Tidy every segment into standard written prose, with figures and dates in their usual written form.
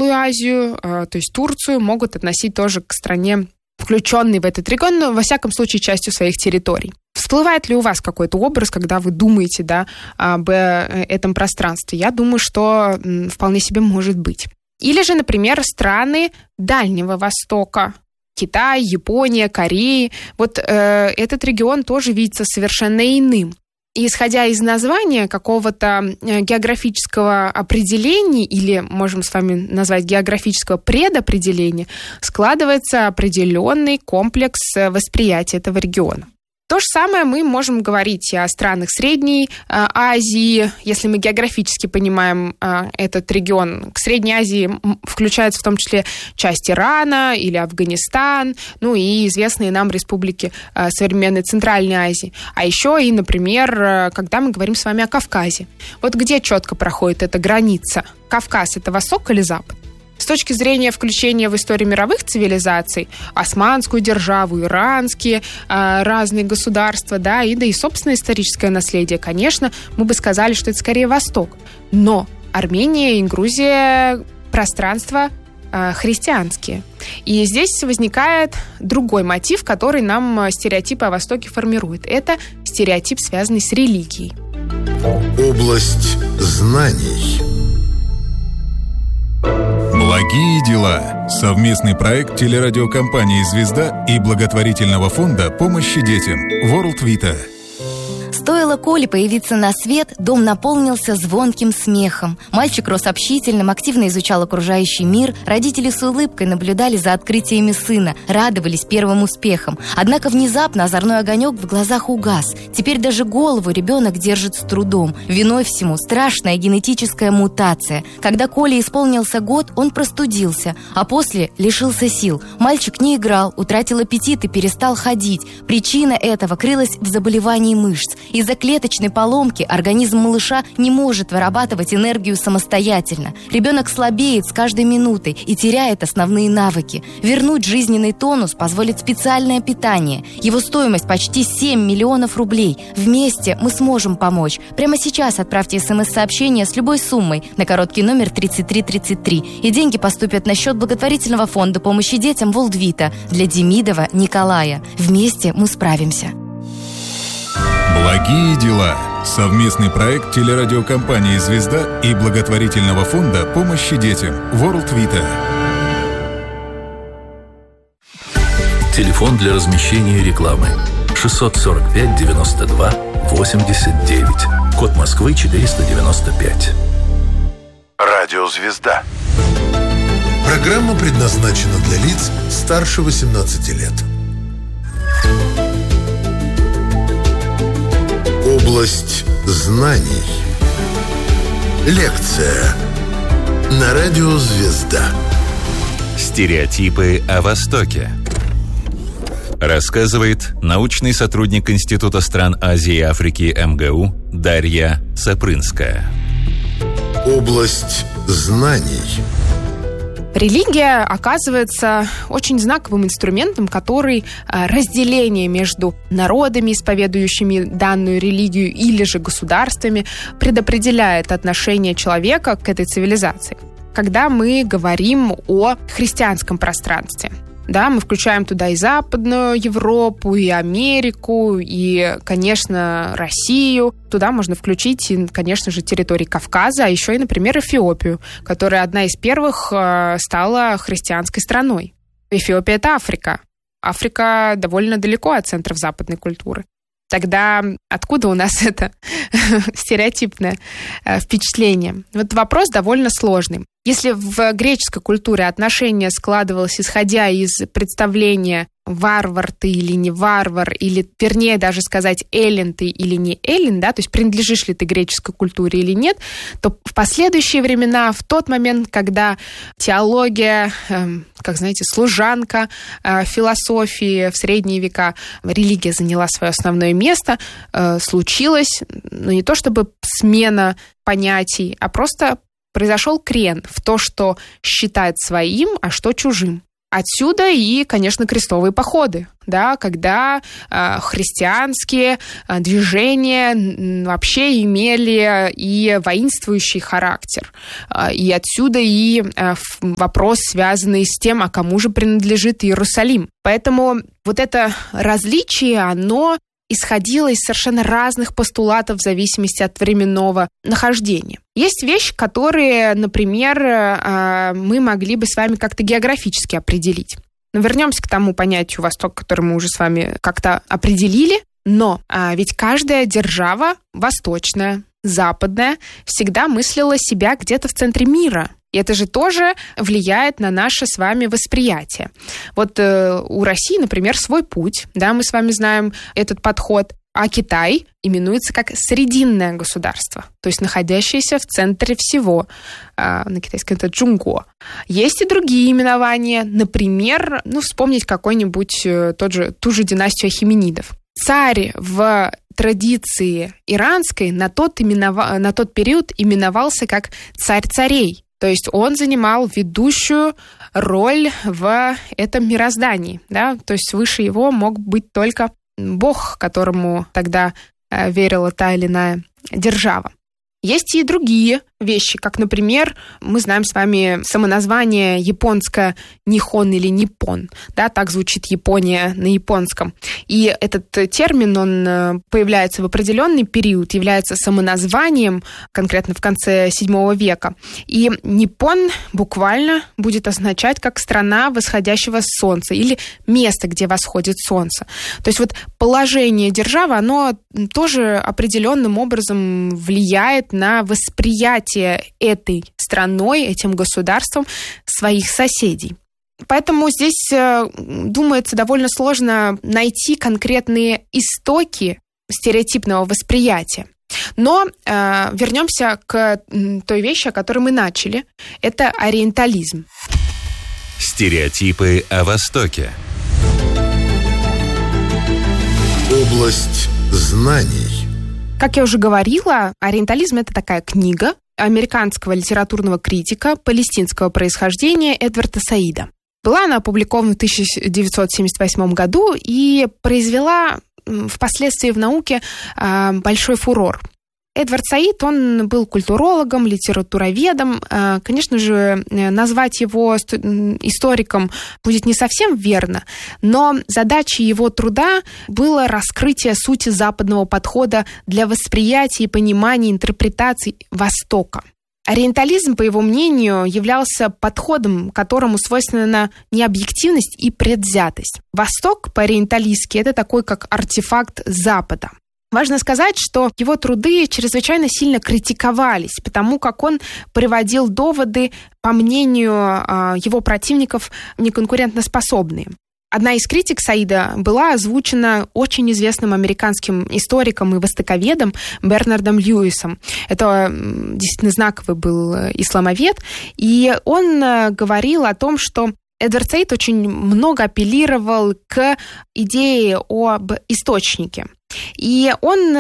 Малую Азию, то есть Турцию, могут относить тоже к стране, включенной в этот регион, но, во всяком случае, частью своих территорий. Всплывает ли у вас какой-то образ, когда вы думаете, об этом пространстве? Я думаю, что вполне себе может быть. Или же, например, страны Дальнего Востока. Китай, Япония, Корея. Вот этот регион тоже видится совершенно иным. И исходя из названия какого-то географического определения, или можем с вами назвать географического предопределения, складывается определенный комплекс восприятия этого региона. То же самое мы можем говорить и о странах Средней Азии, если мы географически понимаем этот регион. К Средней Азии включаются в том числе часть Ирана или Афганистан, и известные нам республики современной Центральной Азии. А еще и, например, когда мы говорим с вами о Кавказе. Вот где четко проходит эта граница? Кавказ – это восток или запад? С точки зрения включения в историю мировых цивилизаций, османскую державу, иранские разные государства, и собственное историческое наследие, конечно, мы бы сказали, что это скорее Восток. Но Армения и Грузия – пространства христианские. И здесь возникает другой мотив, который нам стереотипы о Востоке формирует. Это стереотип, связанный с религией. Область знаний. Благие дела. Совместный проект телерадиокомпании «Звезда» и благотворительного фонда помощи детям World Vita. Стоило Коле появиться на свет, дом наполнился звонким смехом. Мальчик рос общительным, активно изучал окружающий мир. Родители с улыбкой наблюдали за открытиями сына, радовались первым успехам. Однако внезапно озорной огонек в глазах угас. Теперь даже голову ребенок держит с трудом. Виной всему страшная генетическая мутация. Когда Коле исполнился год, он простудился, а после лишился сил. Мальчик не играл, утратил аппетит и перестал ходить. Причина этого крылась в заболевании мышц. Из-за клеточной поломки организм малыша не может вырабатывать энергию самостоятельно. Ребенок слабеет с каждой минутой и теряет основные навыки. Вернуть жизненный тонус позволит специальное питание. Его стоимость почти 7 миллионов рублей. Вместе мы сможем помочь. Прямо сейчас отправьте СМС-сообщение с любой суммой на короткий номер 3333. И деньги поступят на счет благотворительного фонда помощи детям World Vita для Демидова Николая. Вместе мы справимся. Благие дела. Совместный проект телерадиокомпании «Звезда» и благотворительного фонда помощи детям World Vita. Телефон для размещения рекламы 645 92 89. Код Москвы 495. Радио «Звезда». Программа предназначена для лиц старше 18 лет. Область знаний. Лекция на радио «Звезда». Стереотипы о Востоке. Рассказывает научный сотрудник Института стран Азии и Африки МГУ Дарья Сапрынская. Область знаний. Религия оказывается очень знаковым инструментом, который разделение между народами, исповедующими данную религию, или же государствами, предопределяет отношение человека к этой цивилизации. Когда мы говорим о христианском пространстве, мы включаем туда и Западную Европу, и Америку, и, конечно, Россию. Туда можно включить, и, конечно же, территории Кавказа, а еще и, например, Эфиопию, которая одна из первых стала христианской страной. Эфиопия – это Африка. Африка довольно далеко от центров западной культуры. Тогда откуда у нас это стереотипное впечатление? Вот вопрос довольно сложный. Если в греческой культуре отношение складывалось, исходя из представления варвар ты или не варвар, или, вернее, даже сказать, эллин ты или не эллин, то есть принадлежишь ли ты греческой культуре или нет, то в последующие времена, в тот момент, когда теология, служанка философии в средние века, религия заняла свое основное место, случилось, не то чтобы смена понятий, а просто произошел крен в то, что считают своим, а что чужим. Отсюда и, конечно, крестовые походы, да, когда христианские движения вообще имели и воинствующий характер. И отсюда и вопрос, связанный с тем, а кому же принадлежит Иерусалим. Поэтому вот это различие, оно исходило из совершенно разных постулатов в зависимости от временного нахождения. Есть вещи, которые, например, мы могли бы с вами как-то географически определить. Но вернемся к тому понятию Восток, которое мы уже с вами как-то определили. Но ведь каждая держава, восточная, западная, всегда мыслила себя где-то в центре мира. И это же тоже влияет на наше с вами восприятие. Вот у России, например, свой путь, да, мы с вами знаем этот подход, а Китай именуется как срединное государство, то есть находящееся в центре всего. На китайском это Джунго. Есть и другие именования, например, вспомнить какой-нибудь ту же династию ахеменидов. Царь в традиции иранской на тот период именовался как царь царей. То есть он занимал ведущую роль в этом мироздании. Да? То есть выше его мог быть только бог, которому тогда верила та или иная держава. Есть и другие вещи, как, например, мы знаем с вами самоназвание японское Нихон или Ниппон. Да, так звучит Япония на японском. И этот термин, он появляется в определенный период, является самоназванием, конкретно в конце VII века. И Ниппон буквально будет означать как страна восходящего солнца или место, где восходит солнце. То есть вот положение державы, оно тоже определенным образом влияет на восприятие этой страной, этим государством своих соседей. Поэтому здесь, думается, довольно сложно найти конкретные истоки стереотипного восприятия. Но вернемся к той вещи, о которой мы начали. Это ориентализм. Стереотипы о Востоке. Область знаний. Как я уже говорила, ориентализм – это такая книга американского литературного критика палестинского происхождения Эдварда Саида. Была она опубликована в 1978 году и произвела впоследствии в науке большой фурор. Эдвард Саид, он был культурологом, литературоведом. Конечно же, назвать его историком будет не совсем верно, но задачей его труда было раскрытие сути западного подхода для восприятия и понимания интерпретаций Востока. Ориентализм, по его мнению, являлся подходом, которому свойственна необъективность и предвзятость. Восток по-ориенталистски – это такой, как артефакт Запада. Важно сказать, что его труды чрезвычайно сильно критиковались, потому как он приводил доводы, по мнению его противников, неконкурентоспособные. Одна из критик Саида была озвучена очень известным американским историком и востоковедом Бернардом Льюисом. Это действительно знаковый был исламовед, и он говорил о том, что Эдвард Саид очень много апеллировал к идее об источнике. И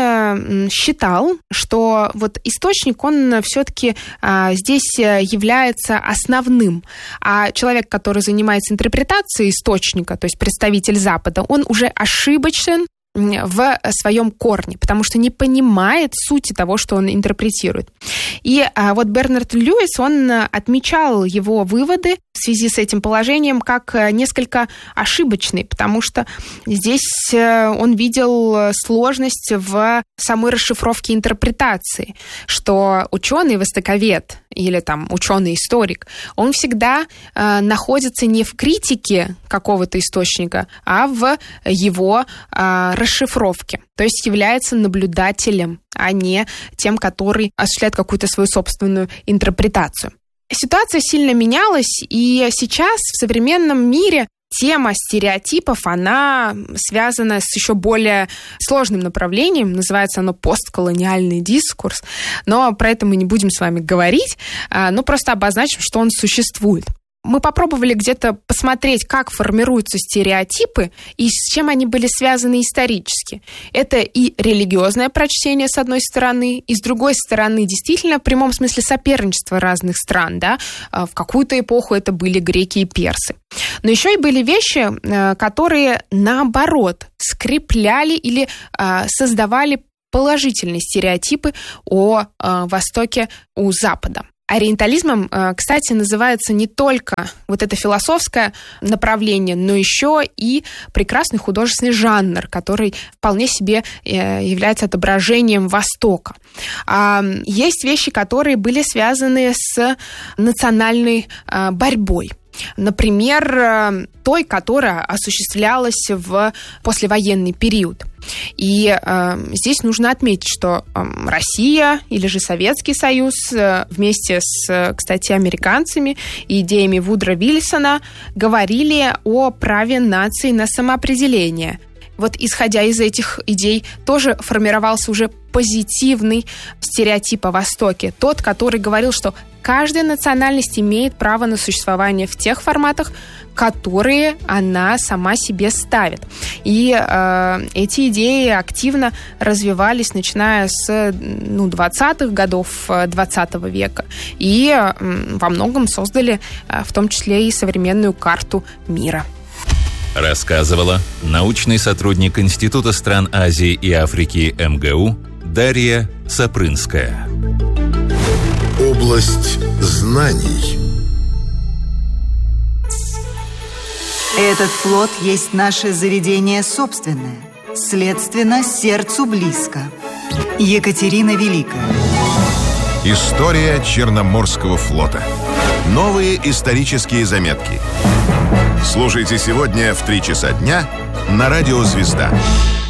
он считал, что вот источник, он все-таки здесь является основным. А человек, который занимается интерпретацией источника, то есть представитель Запада, он уже ошибочен в своем корне, потому что не понимает сути того, что он интерпретирует. И вот Бернард Льюис, он отмечал его выводы в связи с этим положением как несколько ошибочные, потому что здесь он видел сложность в самой расшифровке интерпретации, что ученый-востоковед или там ученый-историк, он всегда находится не в критике какого-то источника, а в его расшифровке. То есть является наблюдателем, а не тем, который осуществляет какую-то свою собственную интерпретацию. Ситуация сильно менялась, и сейчас в современном мире тема стереотипов, она связана с еще более сложным направлением, называется оно постколониальный дискурс, но про это мы не будем с вами говорить, но просто обозначим, что он существует. Мы попробовали где-то посмотреть, как формируются стереотипы и с чем они были связаны исторически. Это и религиозное прочтение, с одной стороны, и с другой стороны, действительно, в прямом смысле соперничество разных стран. Да? В какую-то эпоху это были греки и персы. Но еще и были вещи, которые, наоборот, скрепляли или создавали положительные стереотипы о Востоке у Запада. Ориентализмом, кстати, называется не только вот это философское направление, но еще и прекрасный художественный жанр, который вполне себе является отображением Востока. Есть вещи, которые были связаны с национальной борьбой. Например, той, которая осуществлялась в послевоенный период. И здесь нужно отметить, что Россия или же Советский Союз вместе с, кстати, американцами и идеями Вудро Вильсона говорили о праве нации на самоопределение. Вот исходя из этих идей тоже формировался уже позитивный стереотип о Востоке. Тот, который говорил, что каждая национальность имеет право на существование в тех форматах, которые она сама себе ставит. И эти идеи активно развивались, начиная с 20-х годов 20 века. И во многом создали в том числе и современную карту мира. Рассказывала научный сотрудник Института стран Азии и Африки МГУ Дарья Сапрынская. Область знаний. Этот флот есть наше заведение собственное, следственно, сердцу близко. Екатерина Великая. История Черноморского флота. Новые исторические заметки. Слушайте сегодня в 3 часа дня на радио «Звезда».